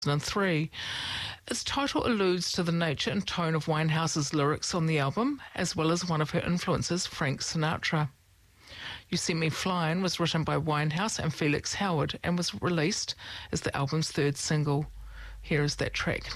2003. Its title alludes to the nature and tone of Winehouse's lyrics on the album, as well as one of her influences, Frank Sinatra. You See Me Flying was written by Winehouse and Felix Howard and was released as the album's third single. Here is that track.